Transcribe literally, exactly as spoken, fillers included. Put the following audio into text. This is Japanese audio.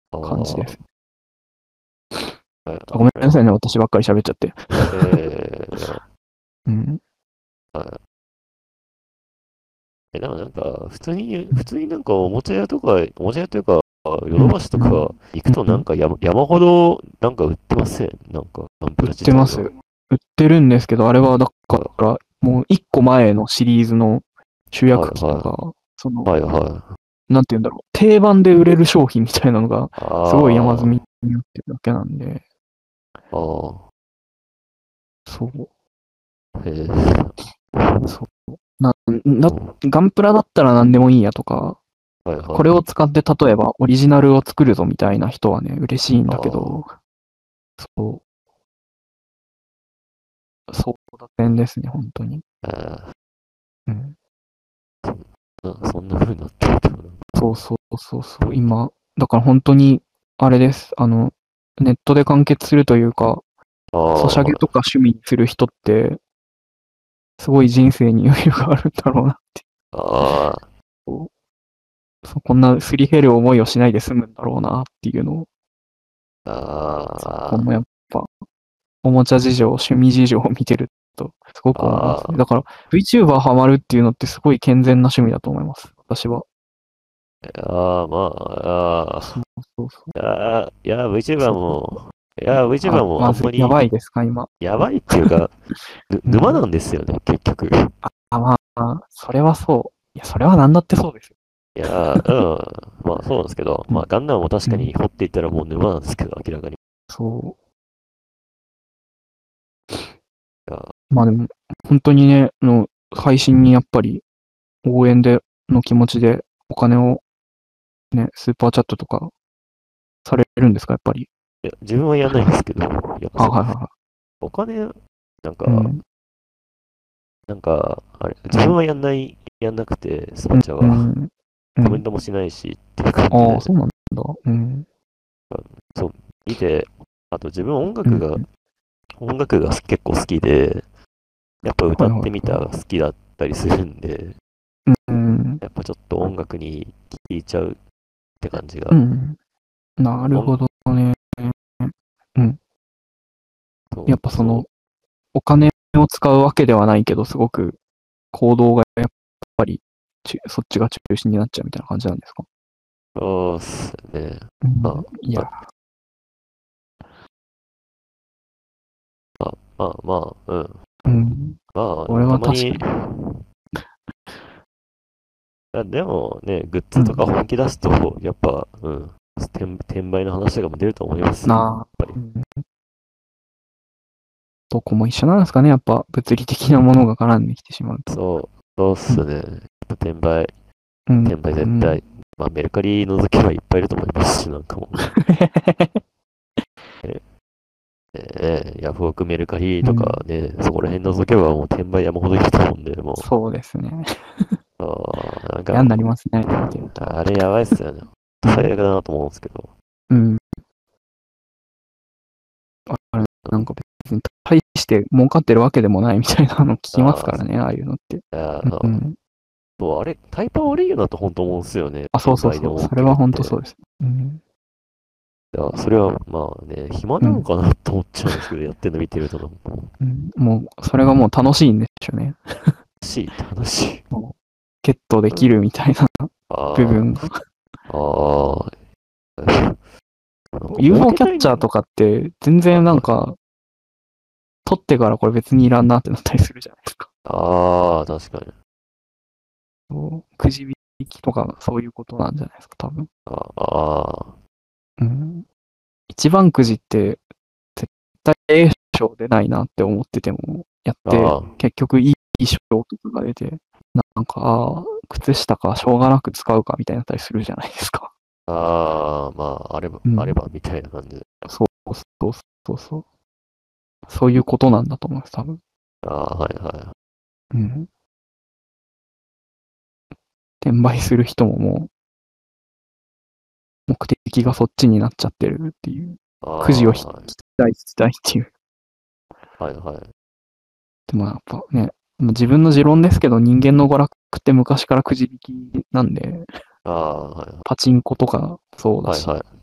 あ感じです。 あ、はいごめんなさいね、私ばっかり喋っちゃって。 えー、いや、 うん。 はい。え、でもなんか、普通に、普通になんかおもちゃ屋とか、おもちゃ屋というか、ヨドバシとか行くとなんか山、山ほどなんか売ってません？なんか、ガンプ売っラ自体は。 てます。売ってるんですけど、あれはだから、もう一個前のシリーズの主役機とはか、その、 いはい。はいはい。 なんて言うんだろう、定番で売れる商品みたいなのが、すごい山積みあになってるだけなんで、 あ、あそう、 あ、へえ。 そう。な、な、 うんガンプラだったら何でもいいやとか、 はいはい。 これを使って例えばオリジナルを作るぞみたいな人はね、嬉しいんだけど、そう、そうだ点ですね、本当に。 あうん。 あ、そんな風になってるけどな。 そうそうそうそう、今、だから本当に、あれです。あの、ネットで完結するというか、 ああ、 ソシャゲとか趣味にする人って、すごい人生に余裕があるんだろうなって。 ああ、 そうそうこんなすり減る思いをしないで済むんだろうなっていうのを、昨今あのやっぱ、おもちゃ事情、趣味事情を見てると、すごく思いますね。 あ、 だから、VTuber ハマるっていうのってすごい健全な趣味だと思います。私は。 ああ、まあ、あそうそうそあ、いや、いや、 う。 VTuber そうも、いや、 あ、 VTuber もあまずい。やんまり、 ばいですか、今。 やばいっていうか、ぬ沼うん。 なんですよね、結局。 あ、まあ、それはそう。いや、それは何だってそうですよ。 いや、うん、まあそうなんですけど、 うん。 まあガンダムも確うん。 かに掘っていったらもう沼なんですけど、明らかに。いそや、 う。まあでも、本当にね、あの、配信にやっぱり応援で、の気持ちでお金をね、スーパーチャットとかされるんですか、やっぱり。 いや自分はやんないんですけど、やっぱあ、 そう、 はいはいはお金、なんい。うか、 ん。 なんか、あれ、自分はやんない、やんなくて、スパチャうは。 ん。うん。 コメントもしないしっていう感じああ、 で、 そうなんだ。うん。 そう、見て、あと自分音うん。 楽が、音楽が結構好きで、やっぱ歌はいはいってみたはが好きだったりするんで、 い。うん。 やっぱちょっと音楽に聴いちゃうって感じが、 うん。なるほ音どね。うん。やっそう、 ぱその、 そお金を使うわけではないけど、すごく行動がやっぱり、ちそっちが中心になっちゃうみたいな感じなんですか？ う、そうっすね。 うん。 まあ、 いや、 まあ、まあ、まあ、うん。 うん。 まあ、でこれもたまに、 は確かに。 いやでもね、グッズとかうん。 本気出すと、やっぱ、うん、転、転売の話とかも出ると思いますよ。やっなあ、 ぱり。 うん。どこも一緒なんですかね、やっぱ物理的なものが絡んできてしまうと。 そう、そうっうん。 すね。やっぱ転売、 うん。 転売うん。 絶対。まあ、メルカリ除けばいっぱいいると思いますし、なんかもう。ええーヤフオク、メルカリとかうん。 ね、そこら辺除けばもう転売山ほどいると思うんで、もそうですね。 う、あーなんか、 嫌になりますね、見てると。 あれやばいっすよね。 うん。 最悪だなと思うんですけど。 うん。あれ、なんか別に大して儲かってるわけでもないみたいなの聞きますああ、そからね、ああいうのって。 いやーうん。 そう、あれ、タイパ悪いよなと本当思うんですよね。 あ、そう転そうそう。 売で儲けそれは本当るって。 そうです。うん。 いや、それはまあね、暇うん。 なのかなと思っちゃうんですけど、やってるの見てるとなんか、 うん。もう、それがもう楽しいんでしょうね。 楽しいって話。 もう、ゲットでうん、 きるみたいな部あ分が。 あ、ああ、なんか儲ユーフォーけたい、 キャッチャーとかって全然なんか、取ってからこれ別にいらんなってなったりするじゃないですか。 ああ、確かに。 そうくじ引きとかそういうことなんじゃないですか、多分。 ああ、 うん。一番くじって絶対 A 賞出ないなって思ってても、やってあ結局いい賞とかが出て、なんか、ああ、靴下かしょうがなく使うかみたいになったりするじゃないですか。 あ、ああ、まあ、あれば、 うん。 あれば、みたいな感じで。 そうそうそうそう。そういうことなんだと思います、多分。 ああ、はいはうん。転売する人ももう目的がそっちになっちゃってるっていう。 い。あくじを引きあ、はい、 たい、引きたいっていう。 はい、はい。 でもやっぱね、自分の持論ですけど、人間の娯楽って昔からくじ引きなんで、 ああ、はい、 パチンコとかそうだし、 はい、はい。